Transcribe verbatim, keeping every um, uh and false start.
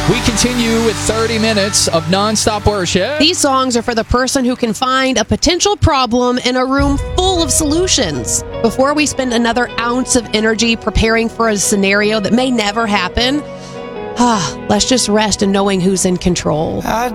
We continue with thirty minutes of nonstop worship. These songs are for the person who can find a potential problem in a room full of solutions. Before we spend another ounce of energy preparing for a scenario that may never happen, ah, let's just rest in knowing who's in control. I